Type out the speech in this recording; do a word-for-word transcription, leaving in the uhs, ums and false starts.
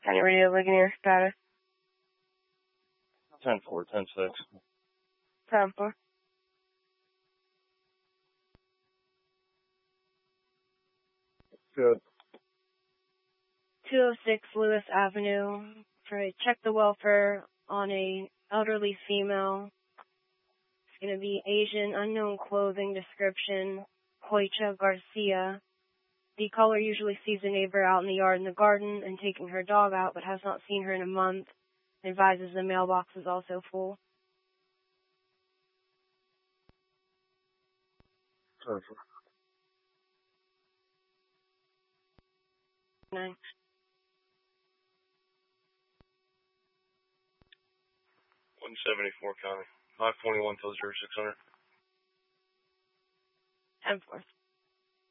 County Radio Ligonier, status. ten four, ten six. ten four. Good. two oh six Lewis Avenue. For a check the welfare on a elderly female. It's going to be Asian, unknown clothing description, Hoicha Garcia. The caller usually sees a neighbor out in the yard in the garden and taking her dog out, but has not seen her in a month. Advises the mailbox is also full. Perfect. Nine. one seventy-four County. five twenty-one till zero six hundred. ten four.